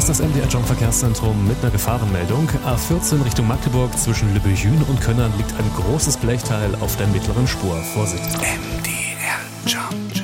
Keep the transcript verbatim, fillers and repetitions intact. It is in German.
ist das M D R Jump Verkehrszentrum mit einer Gefahrenmeldung. A vierzehn Richtung Magdeburg zwischen Lübbecke und Könnern liegt ein großes Blechteil auf der mittleren Spur. Vorsicht. M D R Jump.